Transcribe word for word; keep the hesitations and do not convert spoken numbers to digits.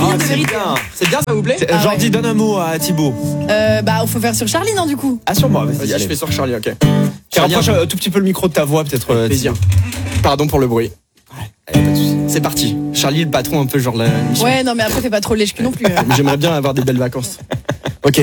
Oh, de c'est vérité. bien. C'est bien, ça vous plaît? Ah Jordi, ouais. donne un mot à Thibaut. Euh, bah, faut faire sur Charlie, non, du coup? Ah, sur moi, vas-y, Vas-y, allez. je fais sur Charlie, ok. Charlie, Charlie, rapproche un tout petit peu le micro de ta voix, peut-être. euh, plaisir. Thibaut. Pardon pour le bruit. Allez, pas de soucis. C'est parti. Charlie, le patron, un peu genre la mission. Ouais, non, mais après, fais pas trop lèche-cul non plus. euh. J'aimerais bien avoir des belles vacances.